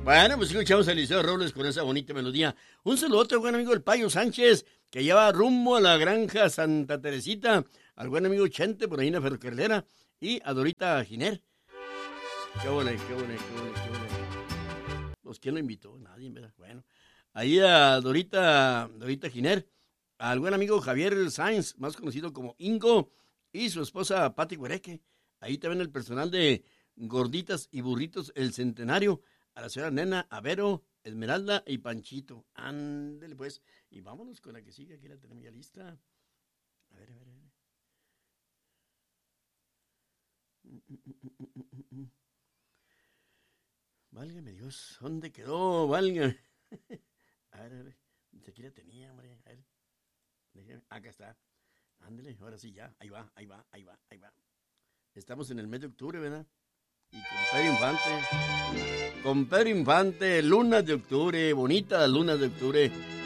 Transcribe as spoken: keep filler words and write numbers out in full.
Bueno, pues escuchamos a Eliseo Robles con esa bonita melodía. Un saludo a otro buen amigo, el Payo Sánchez, que lleva rumbo a la granja Santa Teresita, al buen amigo Chente, por ahí en la ferrocarrilera, y a Dorita Giner. Qué bueno, qué bueno, qué bueno, qué bueno. Pues, ¿quién lo invitó? Nadie, ¿verdad? Bueno, ahí a Dorita, Dorita Giner, al buen amigo Javier Sainz, más conocido como Ingo, y su esposa Pati Huereque. Ahí también el personal de Gorditas y Burritos El Centenario, a la señora Nena, a Vero, Esmeralda y Panchito. Ándele pues, y vámonos con la que sigue, aquí la tenemos ya lista. A ver, a ver, a ver. Válgame Dios, ¿dónde quedó? Válgame. A ver, a ver, aquí la tenía, hombre. A ver, déjame. Acá está. Ándele, ahora sí ya, ahí va, ahí va, ahí va, ahí va. Estamos en el mes de octubre, ¿verdad? Y con Pedro Infante, con Pedro Infante, lunas de octubre, bonitas lunas de octubre.